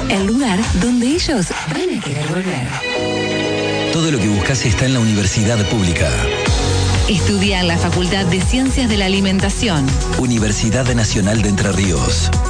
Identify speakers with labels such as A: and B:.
A: el lugar donde ellos van a querer volver.
B: Todo lo que buscas está en la Universidad Pública.
A: Estudia en la Facultad de Ciencias de la Alimentación.
B: Universidad Nacional de Entre Ríos.